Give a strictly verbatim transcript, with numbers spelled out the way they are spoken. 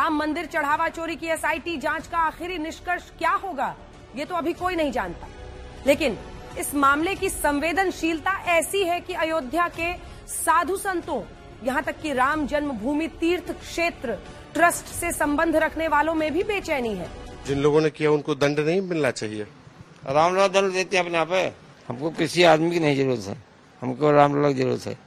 राम मंदिर चढ़ावा चोरी की एसआईटी जांच का आखिरी निष्कर्ष क्या होगा, ये तो अभी कोई नहीं जानता। लेकिन इस मामले की संवेदनशीलता ऐसी है कि अयोध्या के साधु संतों, यहां तक कि राम जन्मभूमि तीर्थ क्षेत्र ट्रस्ट से संबंध रखने वालों में भी बेचैनी है। जिन लोगों ने किया उनको दंड नहीं मिलना चाहिए। रामलला दंड देते अपने आप है, हमको किसी आदमी की नहीं जरूरत है, हमको रामलला की जरूरत है।